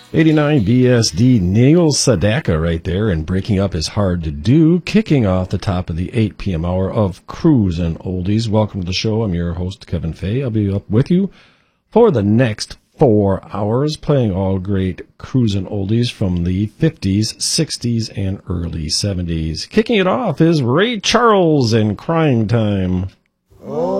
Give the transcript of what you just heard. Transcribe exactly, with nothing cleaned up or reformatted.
eighty-nine B S D, Neil Sedaka right there, and Breaking Up Is Hard to Do, kicking off the top of the eight p.m. hour of Cruisin' Oldies. Welcome to the show. I'm your host, Kevin Fay. I'll be up with you for the next four hours, playing all great Cruisin' Oldies from the fifties, sixties, and early seventies. Kicking it off is Ray Charles and Crying Time. Oh.